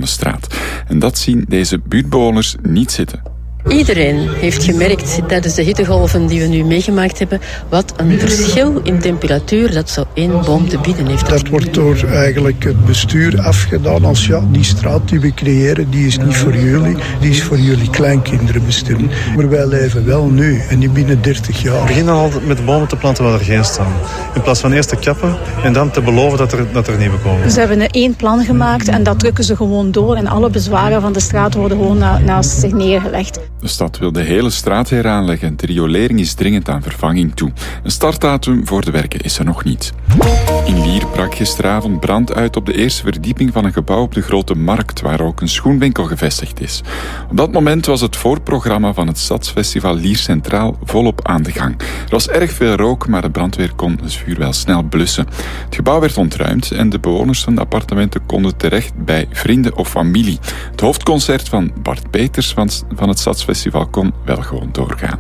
de straat. En dat zien deze buurtbewoners niet zitten. Iedereen heeft gemerkt tijdens de hittegolven die we nu meegemaakt hebben, wat een verschil in temperatuur dat zo één boom te bieden heeft. Dat wordt door eigenlijk het bestuur afgedaan als die straat die we creëren, die is niet voor jullie, die is voor jullie kleinkinderen bestemd. Maar wij leven wel nu en niet binnen 30 jaar. We beginnen al met bomen te planten waar er geen staan. In plaats van eerst te kappen en dan te beloven dat er nieuwe komen. Ze hebben 1 plan gemaakt en dat drukken ze gewoon door en alle bezwaren van de straat worden gewoon naast zich neergelegd. De stad wil de hele straat heraanleggen. De riolering is dringend aan vervanging toe. Een startdatum voor de werken is er nog niet. In Lier brak gisteravond brand uit op de eerste verdieping van een gebouw op de Grote Markt, waar ook een schoenwinkel gevestigd is. Op dat moment was het voorprogramma van het Stadsfestival Lier Centraal volop aan de gang. Er was erg veel rook, maar de brandweer kon het vuur wel snel blussen. Het gebouw werd ontruimd en de bewoners van de appartementen konden terecht bij vrienden of familie. Het hoofdconcert van Bart Peters van het Stadsfestival kon wel gewoon doorgaan.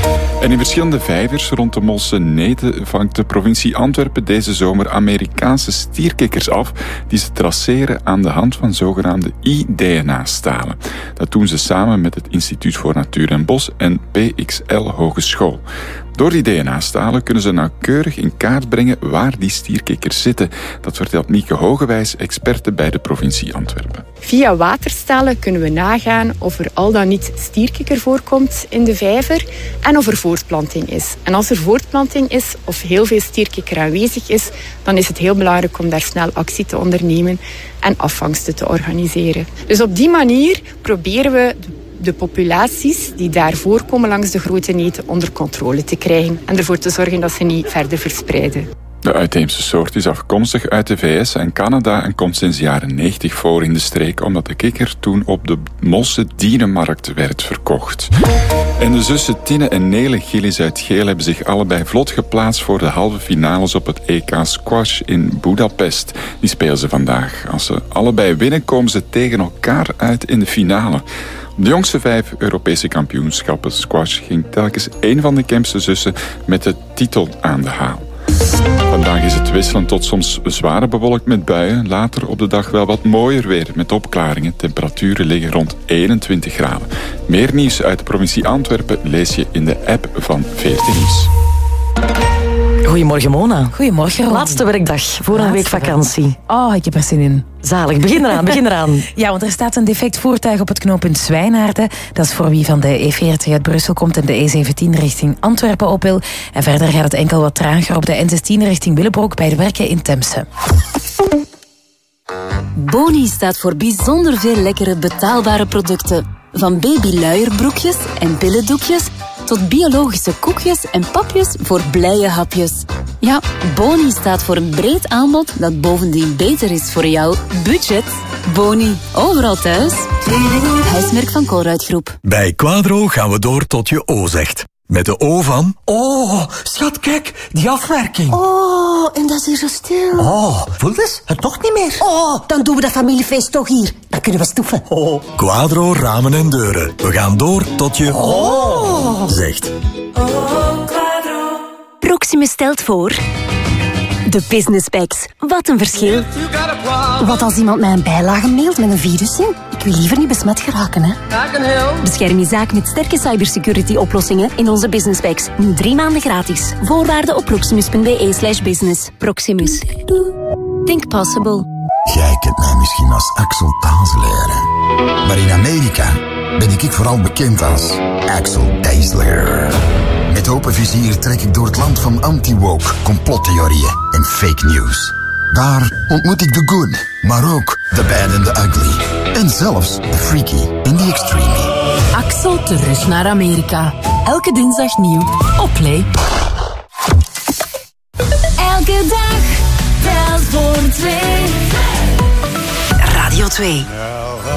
En in verschillende vijvers rond de Molse Neten vangt de provincie Antwerpen deze zomer Amerikaanse stierkikkers af die ze traceren aan de hand van zogenaamde iDNA-stalen. Dat doen ze samen met het Instituut voor Natuur en Bos en PXL Hogeschool. Door die DNA-stalen kunnen ze nauwkeurig in kaart brengen waar die stierkikkers zitten. Dat vertelt Mieke Hogewijs, experte bij de provincie Antwerpen. Via waterstalen kunnen we nagaan of er al dan niet stierkikker voorkomt in de vijver en of er voortplanting is. En als er voortplanting is of heel veel stierkikker aanwezig is, dan is het heel belangrijk om daar snel actie te ondernemen en afvangsten te organiseren. Dus op die manier proberen we de populaties die daar voorkomen langs de Grote Neten onder controle te krijgen en ervoor te zorgen dat ze niet verder verspreiden. De uitheemse soort is afkomstig uit de VS en Canada en komt sinds de jaren 90 voor in de streek, omdat de kikker toen op de Molse Dierenmarkt werd verkocht. En de zussen Tine en Nele Gillis uit Geel hebben zich allebei vlot geplaatst voor de halve finales op het EK Squash in Budapest. Die spelen ze vandaag. Als ze allebei winnen, komen ze tegen elkaar uit in de finale. Op de jongste 5 Europese kampioenschappen squash ging telkens één van de Kempse zussen met de titel aan de haal. Vandaag is het wisselend tot soms zwaar bewolkt met buien. Later op de dag wel wat mooier weer met opklaringen. Temperaturen liggen rond 21 graden. Meer nieuws uit de provincie Antwerpen lees je in de app van VRT Nieuws. Goedemorgen Mona. Goedemorgen Ron. Laatste werkdag voor een week vakantie. Oh, ik heb er zin in. Zalig, begin eraan. Ja, want er staat een defect voertuig op het knooppunt Zwijnaarden. Dat is voor wie van de E40 uit Brussel komt en de E17 richting Antwerpen op wil. En verder gaat het enkel wat trager op de N16 richting Willebroek bij de werken in Temse. Boni staat voor bijzonder veel lekkere betaalbare producten. Van babyluierbroekjes en billendoekjes tot biologische koekjes en papjes voor blije hapjes. Ja, Boni staat voor een breed aanbod dat bovendien beter is voor jouw budget. Boni, overal thuis. Huismerk van Colruyt Groep. Bij Quadro gaan we door tot je O zegt. Met de O van... Oh, schat, kijk, die afwerking. Oh, en dat is hier zo stil. Oh, voel eens, het toch niet meer. Oh, dan doen we dat familiefeest toch hier. Dan kunnen we stoeven. Oh. Quadro ramen en deuren. We gaan door tot je... Oh. Zegt. Oh, Quadro. Proximus stelt voor... De Business Packs. Wat een verschil. Wat als iemand mij een bijlage mailt met een virus in? Ik wil liever niet besmet geraken, hè. Bescherm je zaak met sterke cybersecurity-oplossingen in onze Business Packs. Nu 3 maanden gratis. Voorwaarden op proximus.be/business. Proximus. Think possible. Jij kent mij misschien als Axel Taasleren. Maar in Amerika ben ik vooral bekend als Axel Taasleren. Met open vizier trek ik door het land van anti-woke, complottheorieën en fake news. Daar ontmoet ik de good, maar ook de bad and the ugly. En zelfs de freaky en the extreme. Axel terug naar Amerika. Elke dinsdag nieuw op Play. Elke dag telt voor 2. Radio 2.